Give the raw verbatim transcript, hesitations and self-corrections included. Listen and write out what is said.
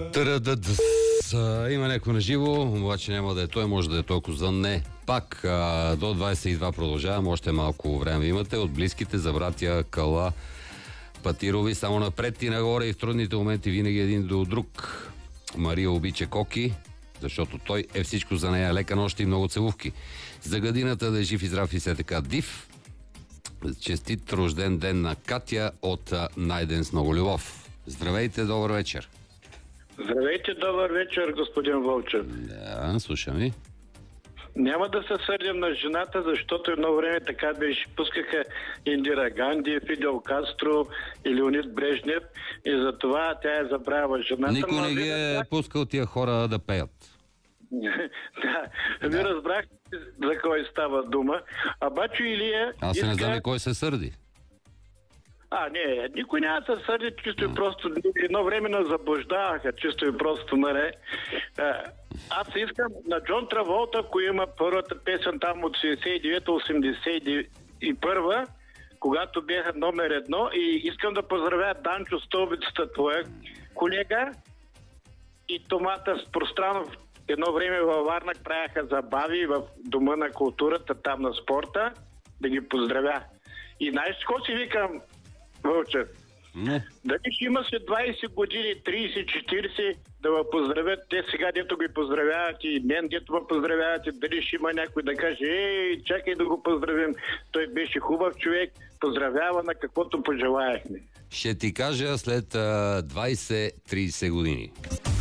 Трададс. Има някой на живо, обаче няма да е той, може да е толкова за не. Пак а, до двайсет и два продължавам, още малко време имате. От близките за братя Кала Патирови, само напред и нагоре и в трудните моменти винаги един до друг. Мария обича Коки, защото той е всичко за нея. Лека нощ и много целувки. За градината да е жив и здрав и все така див. Честит рожден ден на Катя от Найден с много любов. Здравейте, добър вечер. Здравейте, добър вечер, господин Вълчев. Да, слушам ви. Няма да се сърдим на жената, защото едно време така беше, пускаха Индира Ганди, Фидел Кастро и Леонид Брежнев и затова тя е забравила жената. Никой не ги е пускал тия хора да пеят. Да, ви разбрахте за кой става дума. А Бачо Илия... Аз иска... не знам кой се сърди. А, не, никой няма да се сърди, чисто и просто едно време на заблуждаваха, чисто и просто, нали. Аз искам на Джон Траволта, ако има първата песен там от седемдесет и девета осемдесет и първа, когато бяха номер едно, и искам да поздравя Данчо Столбицата, твоя колега, и Томата Пространов. Едно време във Варна правяха забави в Дома на културата, там на спорта, да ги поздравя. И знаеш какво си викам, Вълчев? Не. Дали ще има след двайсет години, трийсет четирийсет, да ме поздравят, те сега дето ги поздравяват и мен дето ме поздравяват, и дали ще има някой да каже, ей, чакай да го поздравим, той беше хубав човек, поздравява на каквото пожелаяхме. Ще ти кажа след двайсет-трийсет години.